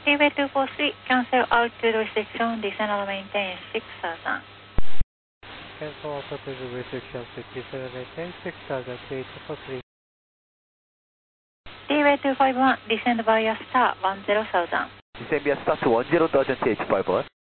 Seaway 243, cancel altitude restriction, descend and maintain 6000. Cancel altitude restriction, descend and maintain 6000, QH43. Seaway 251, descend via star 10,000. Descend via star to 10,000, QH51.